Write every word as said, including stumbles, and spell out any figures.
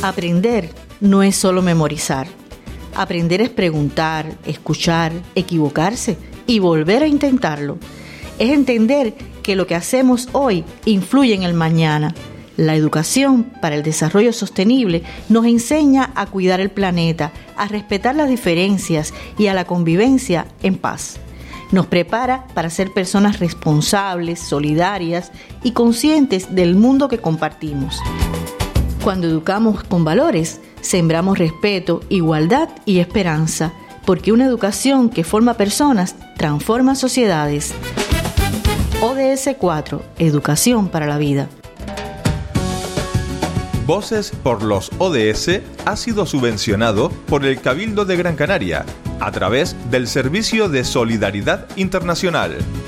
Aprender no es solo memorizar. Aprender es preguntar, escuchar, equivocarse y volver a intentarlo. Es entender que lo que hacemos hoy influye en el mañana. La educación para el desarrollo sostenible nos enseña a cuidar el planeta, a respetar las diferencias y a la convivencia en paz. Nos prepara para ser personas responsables, solidarias y conscientes del mundo que compartimos. Cuando educamos con valores, sembramos respeto, igualdad y esperanza, porque una educación que forma personas transforma sociedades. O D S cuatro, Educación para la Vida. Voces por los O D S ha sido subvencionado por el Cabildo de Gran Canaria a través del Servicio de Solidaridad Internacional.